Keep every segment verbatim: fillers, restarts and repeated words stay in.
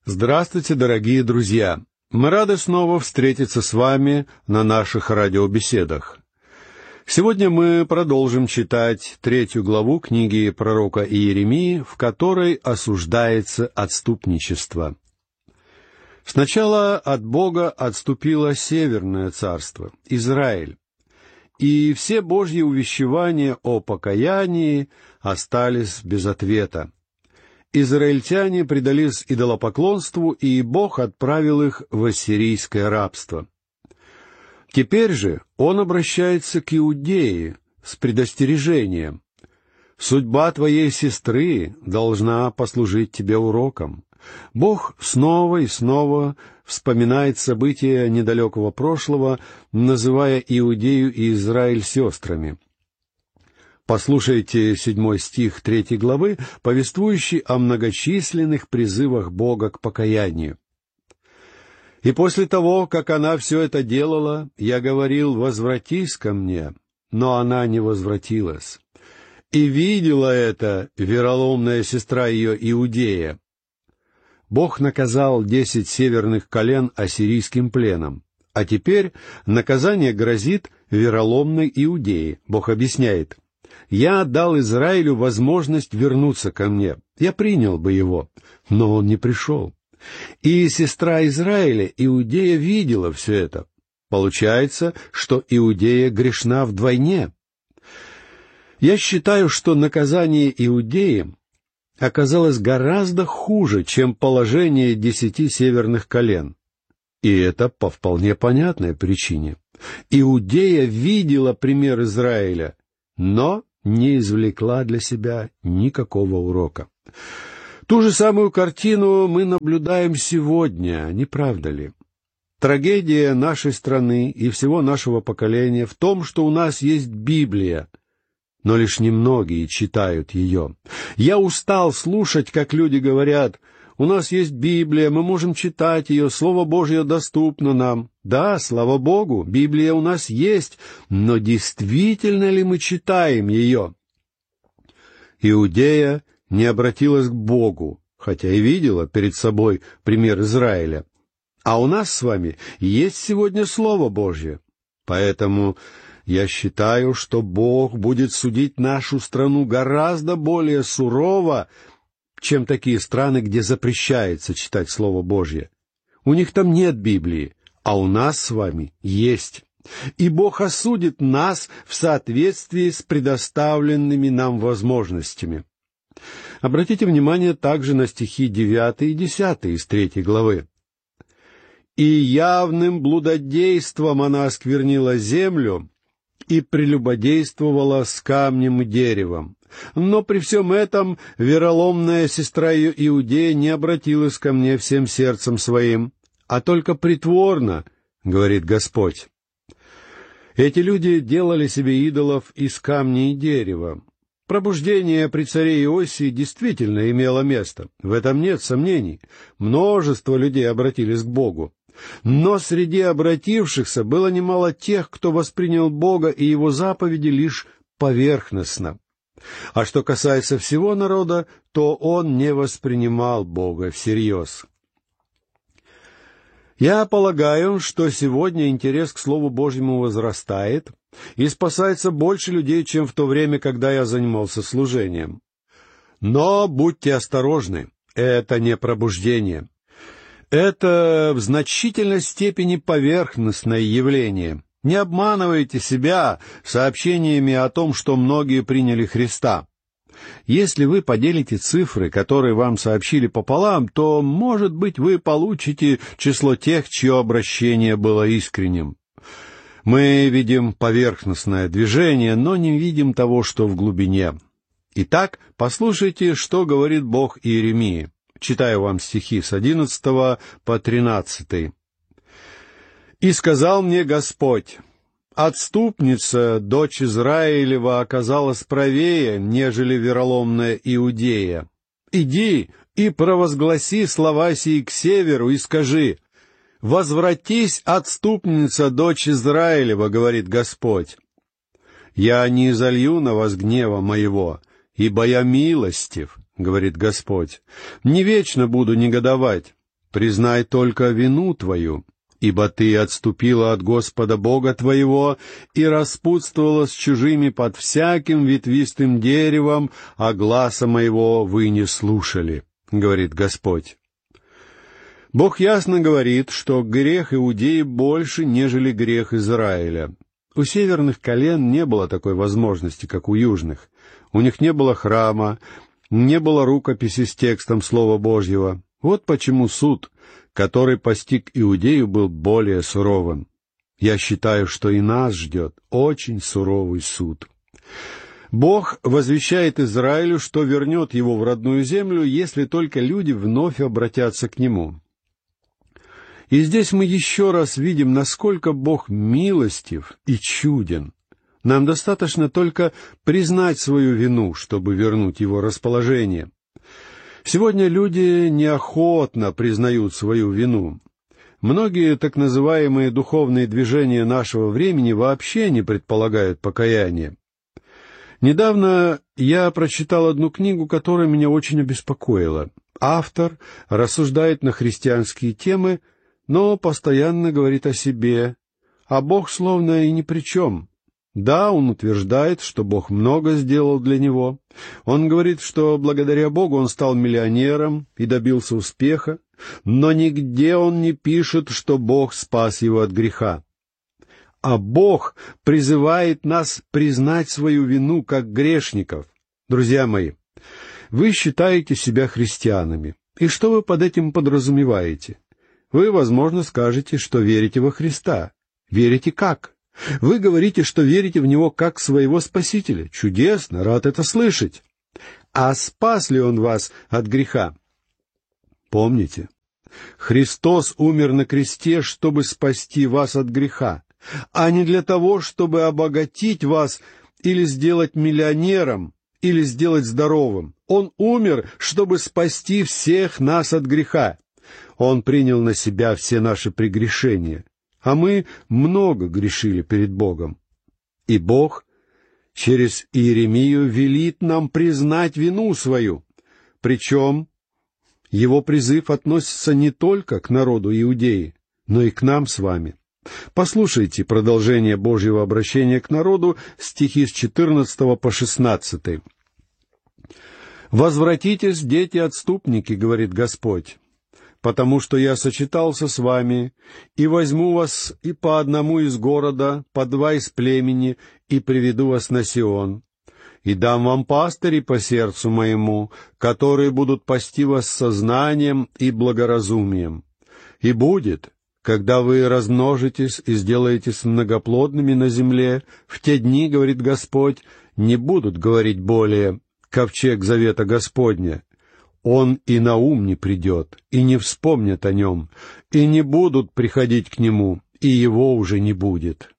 Здравствуйте, дорогие друзья! Мы рады снова встретиться с вами на наших радиобеседах. Сегодня мы продолжим читать третью главу книги пророка Иеремии, в которой осуждается отступничество. Сначала от Бога отступило Северное царство, Израиль, и все Божьи увещевания о покаянии остались без ответа. Израильтяне предались идолопоклонству, и Бог отправил их в ассирийское рабство. Теперь же Он обращается к Иудее с предостережением. «Судьба твоей сестры должна послужить тебе уроком». Бог снова и снова вспоминает события недалекого прошлого, называя Иудею и Израиль сестрами. Послушайте седьмой стих третьей главы, повествующий о многочисленных призывах Бога к покаянию. «И после того, как она все это делала, я говорил: возвратись ко мне, но она не возвратилась. И видела это вероломная сестра ее Иудея». Бог наказал десять северных колен ассирийским пленом, а теперь наказание грозит вероломной Иудее. Бог объясняет: «Я дал Израилю возможность вернуться ко мне. Я принял бы его, но он не пришел». И сестра Израиля, Иудея, видела все это. Получается, что Иудея грешна вдвойне. Я считаю, что наказание Иудеи оказалось гораздо хуже, чем положение десяти северных колен. И это по вполне понятной причине. Иудея видела пример Израиля, но не извлекла для себя никакого урока. Ту же самую картину мы наблюдаем сегодня, не правда ли? Трагедия нашей страны и всего нашего поколения в том, что у нас есть Библия, но лишь немногие читают ее. Я устал слушать, как люди говорят: «У нас есть Библия, мы можем читать ее, Слово Божье доступно нам». Да, слава Богу, Библия у нас есть, но действительно ли мы читаем ее? Иудея не обратилась к Богу, хотя и видела перед собой пример Израиля. А у нас с вами есть сегодня Слово Божье. Поэтому я считаю, что Бог будет судить нашу страну гораздо более сурово, чем такие страны, где запрещается читать Слово Божье. У них там нет Библии, а у нас с вами есть. И Бог осудит нас в соответствии с предоставленными нам возможностями. Обратите внимание также на стихи девятый и десятый из третьей главы. «И явным блудодейством она осквернила землю и прелюбодействовала с камнем и деревом. Но при всем этом вероломная сестра ее Иудея не обратилась ко мне всем сердцем своим, а только притворно, говорит Господь». Эти люди делали себе идолов из камня и дерева. Пробуждение при царе Иосии действительно имело место, в этом нет сомнений. Множество людей обратились к Богу. Но среди обратившихся было немало тех, кто воспринял Бога и Его заповеди лишь поверхностно. А что касается всего народа, то он не воспринимал Бога всерьез. Я полагаю, что сегодня интерес к Слову Божьему возрастает, и спасается больше людей, чем в то время, когда я занимался служением. Но будьте осторожны, это не пробуждение. Это в значительной степени поверхностное явление. Не обманывайте себя сообщениями о том, что многие приняли Христа. Если вы поделите цифры, которые вам сообщили пополам, то, может быть, вы получите число тех, чье обращение было искренним. Мы видим поверхностное движение, но не видим того, что в глубине. Итак, послушайте, что говорит Бог Иеремии. Читаю вам стихи с одиннадцатого по тринадцатый. «И сказал мне Господь: отступница, дочь Израилева, оказалась правее, нежели вероломная Иудея. Иди и провозгласи слова сии к северу и скажи: возвратись, отступница, дочь Израилева, говорит Господь. Я не изолью на вас гнева моего, ибо я милостив, говорит Господь. Не вечно буду негодовать. признай только вину твою, ибо ты отступила от Господа Бога твоего и распутствовала с чужими под всяким ветвистым деревом, а гласа моего вы не слушали, говорит Господь. Бог ясно говорит, что грех Иудеи больше, нежели грех Израиля. У северных колен не было такой возможности, как у южных. У них не было храма, не было рукописи с текстом Слова Божьего. Вот почему суд, который постиг Иудею, был более суровым. Я считаю, что и нас ждет очень суровый суд. Бог возвещает Израилю, что вернет его в родную землю, если только люди вновь обратятся к нему. И здесь мы еще раз видим, насколько Бог милостив и чуден. Нам достаточно только признать свою вину, чтобы вернуть его расположение. Сегодня люди неохотно признают свою вину. Многие так называемые духовные движения нашего времени вообще не предполагают покаяния. Недавно я прочитал одну книгу, которая меня очень обеспокоила. Автор рассуждает на христианские темы, но постоянно говорит о себе, а Бог словно и ни при чем. Да, он утверждает, что Бог много сделал для него. Он говорит, что благодаря Богу он стал миллионером и добился успеха, но нигде он не пишет, что Бог спас его от греха. А Бог призывает нас признать свою вину как грешников. Друзья мои, вы считаете себя христианами. И что вы под этим подразумеваете? Вы, возможно, скажете, что верите во Христа. Верите как? Вы говорите, что верите в Него как своего Спасителя. Чудесно, рад это слышать. А спас ли Он вас от греха? Помните, Христос умер на кресте, чтобы спасти вас от греха, а не для того, чтобы обогатить вас или сделать миллионером, или сделать здоровым. Он умер, чтобы спасти всех нас от греха. Он принял на себя все наши прегрешения, а мы много грешили перед Богом. И Бог через Иеремию велит нам признать вину свою. Причем его призыв относится не только к народу Иудеи, но и к нам с вами. Послушайте продолжение Божьего обращения к народу, стихи с четырнадцатого по шестнадцатый. «Возвратитесь, дети-отступники, — говорит Господь, — потому что я сочетался с вами, и возьму вас и по одному из города, по два из племени, и приведу вас на Сион, и дам вам пастырей по сердцу моему, которые будут пасти вас сознанием и благоразумием. И будет, когда вы размножитесь и сделаетесь многоплодными на земле, в те дни, — говорит Господь, — не будут говорить более ковчег завета Господня. Он и на ум не придет, и не вспомнят о нем, и не будут приходить к нему, и его уже не будет».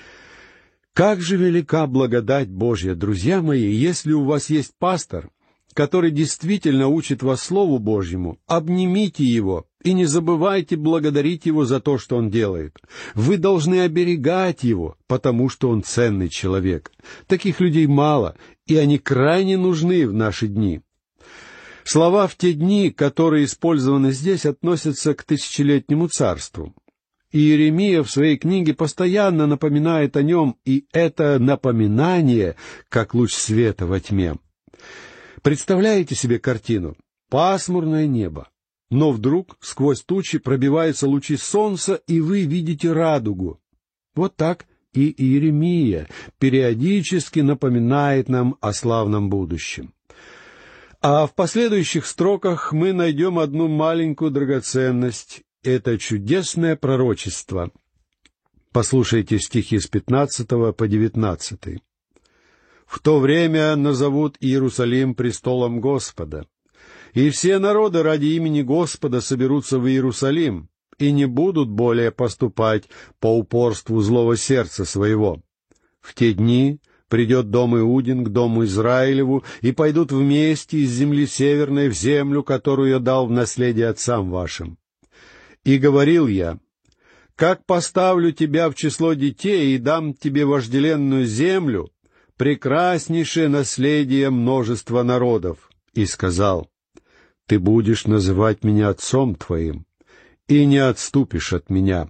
Как же велика благодать Божья, друзья мои, если у вас есть пастор, который действительно учит вас Слову Божьему, обнимите его и не забывайте благодарить его за то, что он делает. Вы должны оберегать его, потому что он ценный человек. Таких людей мало, и они крайне нужны в наши дни. Слова «в те дни», которые использованы здесь, относятся к тысячелетнему царству. И Иеремия в своей книге постоянно напоминает о нем, и это напоминание, как луч света во тьме. Представляете себе картину? Пасмурное небо, но вдруг сквозь тучи пробиваются лучи солнца, и вы видите радугу. Вот так и Иеремия периодически напоминает нам о славном будущем. А в последующих строках мы найдем одну маленькую драгоценность. Это чудесное пророчество. Послушайте стихи с пятнадцатого по девятнадцатый. «В то время назовут Иерусалим престолом Господа, и все народы ради имени Господа соберутся в Иерусалим, и не будут более поступать по упорству злого сердца своего. В те дни придет дом Иудин к дому Израилеву, и пойдут вместе из земли северной в землю, которую я дал в наследие отцам вашим. И говорил я: как поставлю тебя в число детей и дам тебе вожделенную землю, прекраснейшее наследие множества народов. И сказал: ты будешь называть меня отцом твоим, и не отступишь от меня».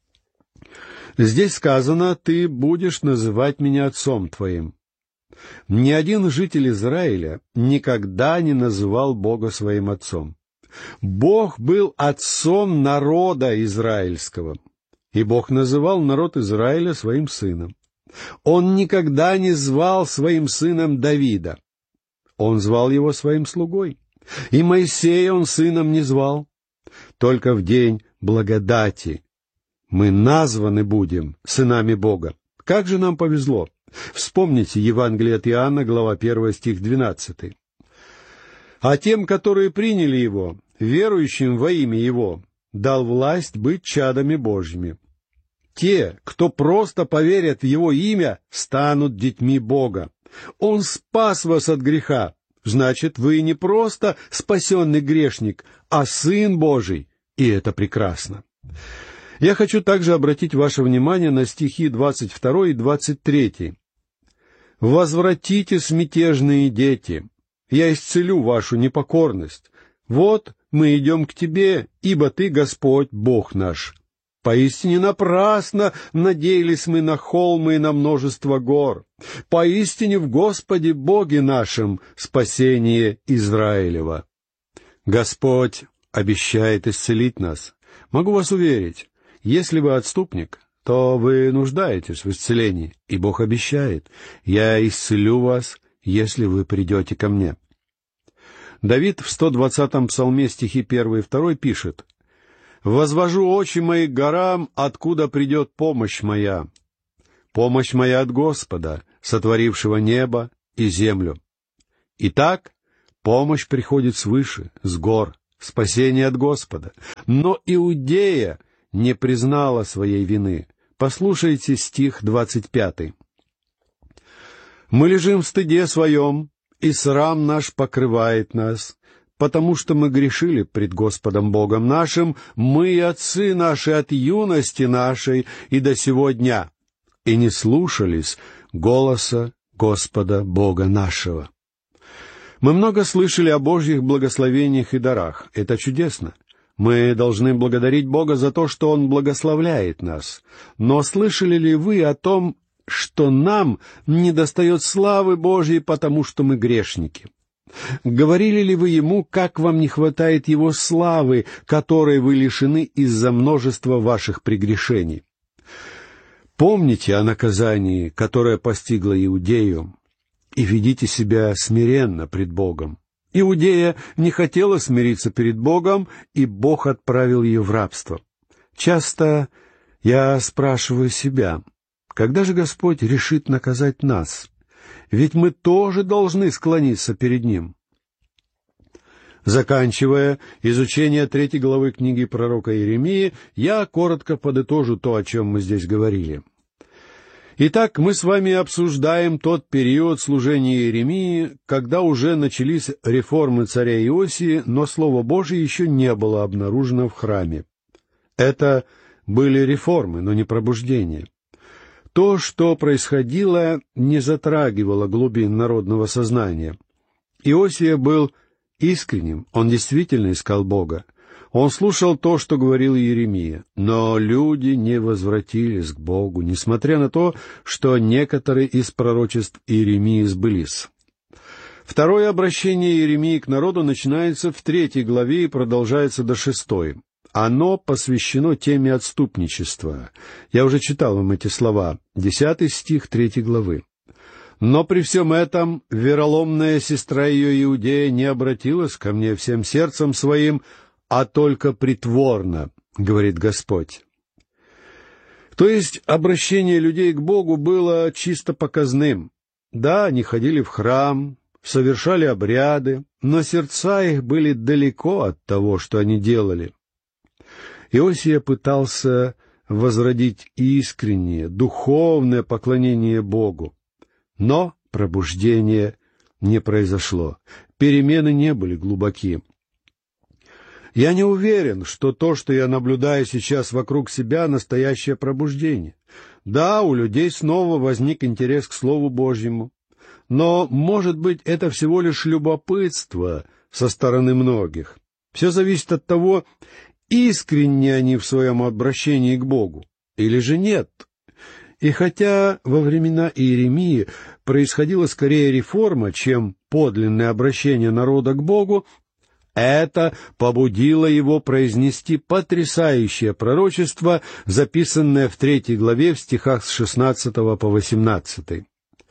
Здесь сказано: «Ты будешь называть меня отцом твоим». Ни один житель Израиля никогда не называл Бога своим отцом. Бог был отцом народа израильского, и Бог называл народ Израиля своим сыном. Он никогда не звал своим сыном Давида. Он звал его своим слугой. И Моисея он сыном не звал. Только в день благодати мы названы будем сынами Бога. Как же нам повезло! Вспомните Евангелие от Иоанна, глава первая, стих двенадцатый. «А тем, которые приняли Его, верующим во имя Его, дал власть быть чадами Божьими». Те, кто просто поверят в Его имя, станут детьми Бога. Он спас вас от греха. Значит, вы не просто спасенный грешник, а Сын Божий, и это прекрасно. Я хочу также обратить ваше внимание на стихи двадцать второй и двадцать третий. «Возвратитесь, мятежные дети, я исцелю вашу непокорность. Вот мы идем к тебе, ибо ты Господь, Бог наш. Поистине напрасно надеялись мы на холмы и на множество гор. Поистине в Господе Боге нашем спасение Израилева». Господь обещает исцелить нас. Могу вас уверить, если вы отступник, то вы нуждаетесь в исцелении, и Бог обещает: «Я исцелю вас, если вы придете ко мне». Давид в сто двадцатом псалме, стихи первый и второй, пишет: «Возвожу очи мои к горам, откуда придет помощь моя. Помощь моя от Господа, сотворившего небо и землю». Итак, помощь приходит свыше, с гор, спасение от Господа. Но Иудея не признала своей вины. Послушайте стих двадцать пятый. «Мы лежим в стыде своем, и срам наш покрывает нас, потому что мы грешили пред Господом Богом нашим, мы и отцы наши от юности нашей и до сего дня, и не слушались голоса Господа Бога нашего». Мы много слышали о Божьих благословениях и дарах. Это чудесно. Мы должны благодарить Бога за то, что Он благословляет нас. Но слышали ли вы о том, что нам недостает славы Божьей, потому что мы грешники? Говорили ли вы Ему, как вам не хватает Его славы, которой вы лишены из-за множества ваших прегрешений? Помните о наказании, которое постигло Иудею, и ведите себя смиренно пред Богом. Иудея не хотела смириться перед Богом, и Бог отправил ее в рабство. Часто я спрашиваю себя, когда же Господь решит наказать нас? Ведь мы тоже должны склониться перед Ним. Заканчивая изучение третьей главы книги пророка Иеремии, я коротко подытожу то, о чем мы здесь говорили. Итак, мы с вами обсуждаем тот период служения Иеремии, когда уже начались реформы царя Иосии, но Слово Божие еще не было обнаружено в храме. Это были реформы, но не пробуждение. То, что происходило, не затрагивало глубин народного сознания. Иосия был искренним, он действительно искал Бога. Он слушал то, что говорил Иеремия, но люди не возвратились к Богу, несмотря на то, что некоторые из пророчеств Иеремии сбылись. Второе обращение Иеремии к народу начинается в третьей главе и продолжается до шестой. Оно посвящено теме отступничества. Я уже читал вам эти слова. Десятый стих третьей главы. «Но при всем этом вероломная сестра ее Иудея не обратилась ко мне всем сердцем своим, а только притворно, говорит Господь». То есть обращение людей к Богу было чисто показным. Да, они ходили в храм, совершали обряды, но сердца их были далеко от того, что они делали. Иосия пытался возродить искреннее, духовное поклонение Богу, но пробуждение не произошло, перемены не были глубоки. Я не уверен, что то, что я наблюдаю сейчас вокруг себя, настоящее пробуждение. Да, у людей снова возник интерес к Слову Божьему, но, может быть, это всего лишь любопытство со стороны многих. Все зависит от того, искренни они в своем обращении к Богу, или же нет. И хотя во времена Иеремии происходила скорее реформа, чем подлинное обращение народа к Богу, это побудило его произнести потрясающее пророчество, записанное в третьей главе в стихах с шестнадцатого по восемнадцатый.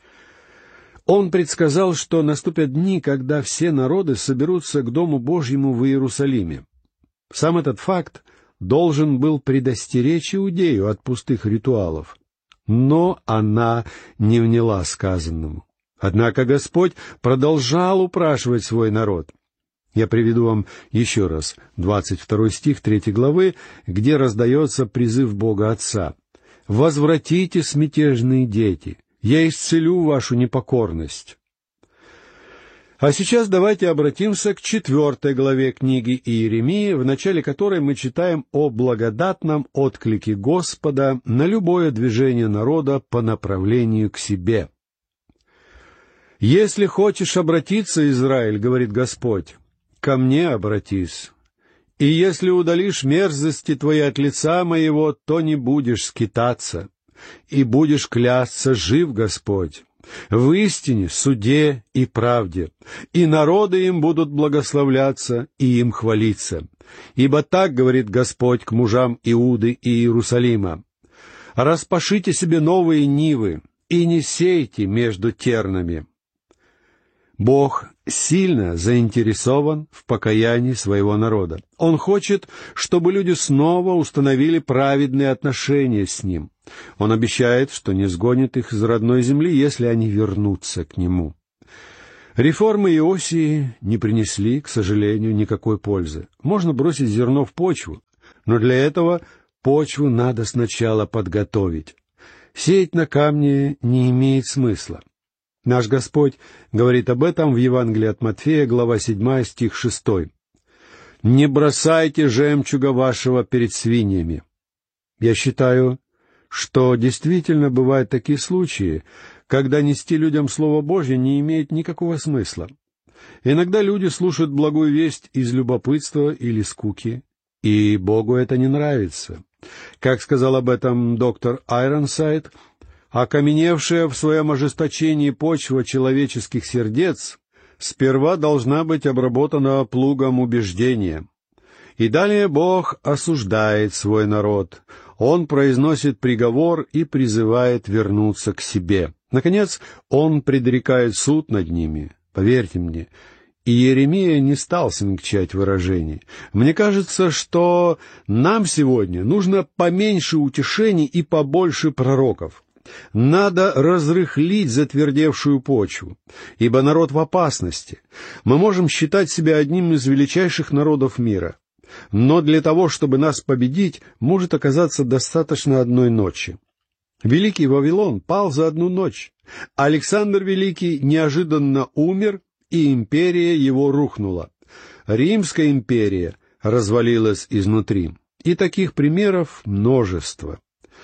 Он предсказал, что наступят дни, когда все народы соберутся к Дому Божьему в Иерусалиме. Сам этот факт должен был предостеречь Иудею от пустых ритуалов. Но она не вняла сказанному. Однако Господь продолжал упрашивать свой народ. Я приведу вам еще раз двадцать второй стих третьей главы, где раздается призыв Бога Отца. «Возвратитесь, мятежные дети, я исцелю вашу непокорность». А сейчас давайте обратимся к четвертой главе книги Иеремии, в начале которой мы читаем о благодатном отклике Господа на любое движение народа по направлению к себе. «Если хочешь обратиться, Израиль, — говорит Господь, — ко мне обратись, и если удалишь мерзости твои от лица моего, то не будешь скитаться, и будешь клясться, жив Господь, в истине, суде и правде, и народы им будут благословляться и им хвалиться. Ибо так говорит Господь к мужам Иуды и Иерусалима: распашите себе новые нивы и не сейте между тернами». Бог сильно заинтересован в покаянии своего народа. Он хочет, чтобы люди снова установили праведные отношения с Ним. Он обещает, что не сгонит их из родной земли, если они вернутся к Нему. Реформы Иосии не принесли, к сожалению, никакой пользы. Можно бросить зерно в почву, но для этого почву надо сначала подготовить. Сеять на камне не имеет смысла. Наш Господь говорит об этом в Евангелии от Матфея, глава седьмая, стих шестой. «Не бросайте жемчуга вашего перед свиньями». Я считаю, что действительно бывают такие случаи, когда нести людям Слово Божье не имеет никакого смысла. Иногда люди слушают благую весть из любопытства или скуки, и Богу это не нравится. Как сказал об этом доктор Айронсайд, окаменевшая в своем ожесточении почва человеческих сердец сперва должна быть обработана плугом убеждения. И далее Бог осуждает свой народ. Он произносит приговор и призывает вернуться к себе. Наконец, Он предрекает суд над ними. Поверьте мне, Иеремия не стал смягчать выражений. Мне кажется, что нам сегодня нужно поменьше утешений и побольше пророков. Надо разрыхлить затвердевшую почву, ибо народ в опасности. Мы можем считать себя одним из величайших народов мира, но для того, чтобы нас победить, может оказаться достаточно одной ночи. Великий Вавилон пал за одну ночь. Александр Великий неожиданно умер, и империя его рухнула. Римская империя развалилась изнутри. И таких примеров множество.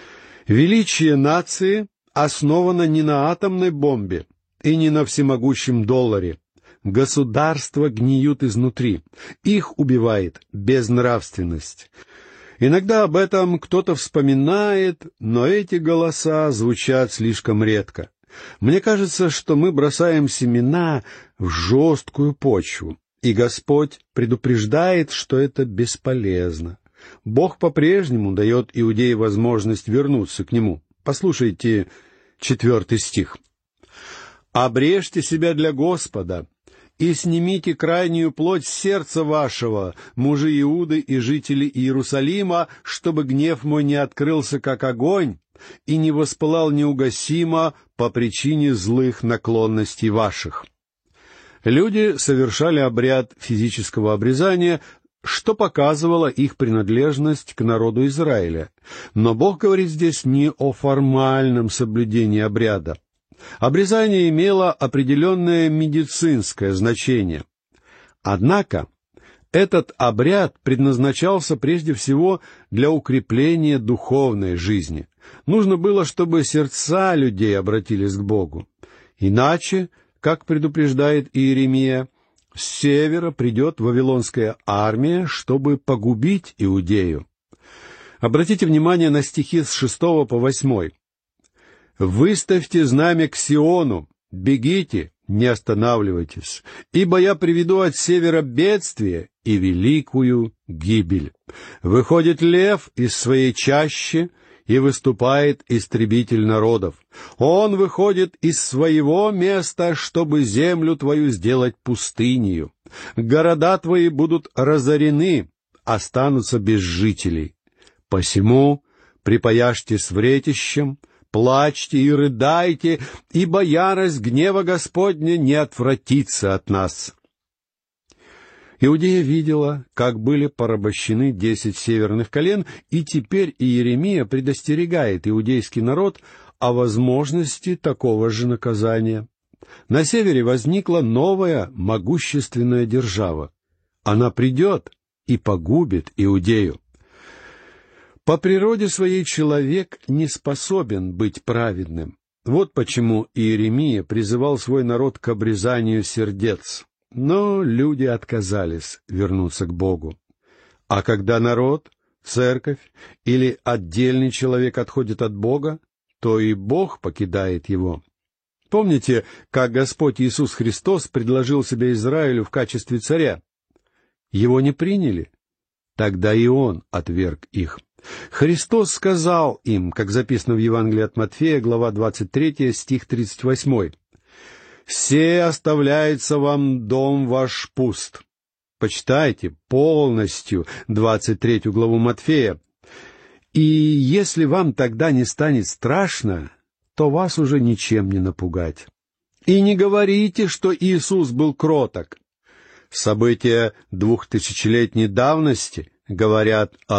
Величие нации основано не на атомной бомбе и не на всемогущем долларе. Государства гниют изнутри. Их убивает безнравственность. Иногда об этом кто-то вспоминает, но эти голоса звучат слишком редко. Мне кажется, что мы бросаем семена в жесткую почву, и Господь предупреждает, что это бесполезно. Бог по-прежнему дает иудеям возможность вернуться к Нему. Послушайте четвертый стих. «Обрежьте себя для Господа, и снимите крайнюю плоть с сердца вашего, мужи Иуды и жители Иерусалима, чтобы гнев мой не открылся, как огонь, и не воспылал неугасимо по причине злых наклонностей ваших». Люди совершали обряд физического обрезания, что показывало их принадлежность к народу Израиля. Но Бог говорит здесь не о формальном соблюдении обряда. Обрезание имело определенное медицинское значение. Однако этот обряд предназначался прежде всего для укрепления духовной жизни. Нужно было, чтобы сердца людей обратились к Богу. Иначе, как предупреждает Иеремия, с севера придет вавилонская армия, чтобы погубить Иудею. Обратите внимание на стихи с шестого по восьмой. «Выставьте знамя к Сиону, бегите, не останавливайтесь, ибо я приведу от севера бедствие и великую гибель. Выходит лев из своей чащи, и выступает истребитель народов. Он выходит из своего места, чтобы землю твою сделать пустынею. Города твои будут разорены, останутся без жителей. Посему припояжьтесь вретищем, плачьте и рыдайте, ибо ярость гнева Господня не отвратится от нас». Иудея видела, как были порабощены десять северных колен, и теперь Иеремия предостерегает иудейский народ о возможности такого же наказания. На севере возникла новая могущественная держава. Она придет и погубит Иудею. По природе своей человек не способен быть праведным. Вот почему Иеремия призывал свой народ к обрезанию сердец. Но люди отказались вернуться к Богу. А когда народ, церковь или отдельный человек отходит от Бога, то и Бог покидает его. Помните, как Господь Иисус Христос предложил себя Израилю в качестве царя? Его не приняли. Тогда и Он отверг их. Христос сказал им, как записано в Евангелии от Матфея, глава двадцать третья, стих тридцать восьмой, «Се оставляется вам дом ваш пуст». Почитайте полностью двадцать третью главу Матфея. «И если вам тогда не станет страшно, то вас уже ничем не напугать. И не говорите, что Иисус был кроток». События двухтысячелетней давности говорят о